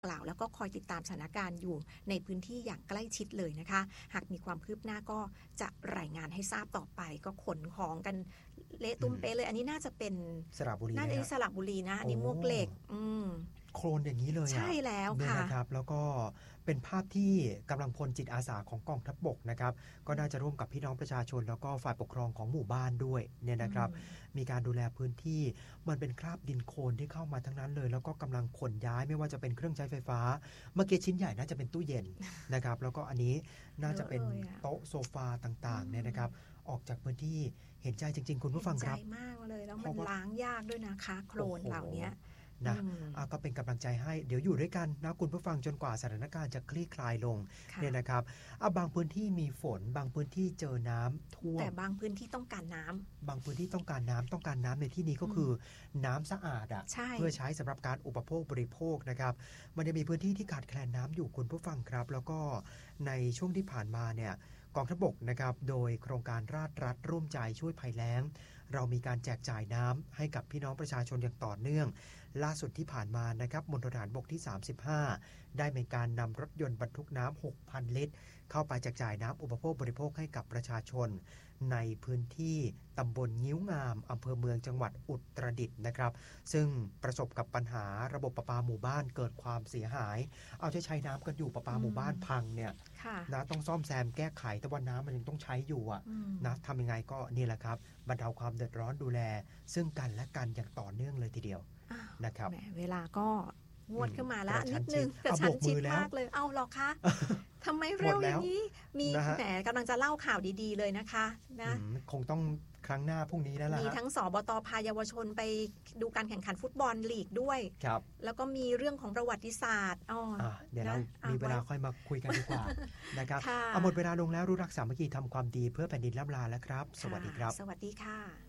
กล่าวแล้วก็คอยติดตามสถานการณ์อยู่ในพื้นที่อย่างใกล้ชิดเลยนะคะหากมีความคืบหน้าก็จะรายงานให้ทราบต่อไปก็ขนของกันเละตุ้มเป๊ะเลยอันนี้น่าจะเป็นสระบุรีน่าจะสระบุรีนะอันนี้มวกเหล็กโคลนอย่างนี้เลยใช่แล้วค่ะนะครับแล้วก็เป็นภาพที่กำลังพลจิตอาสาของกองทัพบกนะครับก็น่าจะร่วมกับพี่น้องประชาชนแล้วก็ฝ่ายปกครองของหมู่บ้านด้วยเนี่ยนะครับมีการดูแลพื้นที่มันเป็นคราบดินโคลนที่เข้ามาทั้งนั้นเลยแล้วก็กำลังขนย้ายไม่ว่าจะเป็นเครื่องใช้ไฟฟ้าเมื่อกี้ชิ้นใหญ่น่าจะเป็นตู้เย็นนะครับแล้วก็อันนี้น่าจะเป็นโต๊ะโซฟาต่างๆเนี่ยนะครับออกจากพื้นที่เห็นใจจริงๆคุณผู้ฟังครับเห็นใจมากเลยแล้วมันล้างยากด้วยนะคะโคลนเหล่านี้นะก็เป็นกำลังใจให้เดี๋ยวอยู่ด้วยกันนะคุณผู้ฟังจนกว่าสถานการณ์จะคลี่คลายลงเนี่ยนะครับบางพื้นที่มีฝนบางพื้นที่เจอน้ำท่วมแต่บางพื้นที่ต้องการน้ำบางพื้นที่ต้องการน้ำในที่นี้ก็คือน้ำสะอาดเพื่อใช้สำหรับการอุปโภคบริโภคนะครับมันจะมีพื้นที่ที่ขาดแคลนน้ำอยู่คุณผู้ฟังครับแล้วก็ในช่วงที่ผ่านมาเนี่ยกองทัพบกนะครับโดยโครงการราษฎร์รัฐร่วมใจช่วยภัยแล้งเรามีการแจกจ่ายน้ำให้กับพี่น้องประชาชนอย่างต่อเนื่องล่าสุดที่ผ่านมานะครับมณฑลทหารบกที่35ได้มีการนำรถยนต์บรรทุกน้ำ 6,000 ลิตรเข้าไปแจกจ่ายน้ำอุปโภคบริโภคให้กับประชาชนในพื้นที่ตำบลงิ้วงามอำเภอเมืองจังหวัดอุตรดิตถ์นะครับซึ่งประสบกับปัญหาระบบประปาหมู่บ้านเกิดความเสียหายเอาใช้น้ำกันอยู่ประปาหมู่บ้านพังเนี่ยนะต้องซ่อมแซมแก้ไขแต่ว่าน้ำมันยังต้องใช้อยู่นะทำยังไงก็นี่แหละครับบรรเทาความเดือดร้อนดูแลซึ่งกันและกันอย่างต่อเนื่องเลยทีเดียวนะครับเวลาก็งวดขึ้นมาแล้วนิดนึงกระชั้นชิดมากเลยเอาหรอคะทำไมเร็วอย่างนี้มีแหมกำลังจะเล่าข่าวดีๆเลยนะคะนะคงต้องครั้งหน้าพรุ่งนี้แล้วล่ะมีทั้งสบต.พาเยาวชนไปดูการแข่งขันฟุตบอลลีกด้วยแล้วก็มีเรื่องของประวัติศาสตร์เดี๋ยวเรามีเวลาค่อยมาคุยกันดีกว่านะครับหมดเวลาลงแล้วรู้รักสามัคคีทำความดีเพื่อแผ่นดินล่ำลาแล้วครับสวัสดีครับสวัสดีค่ะ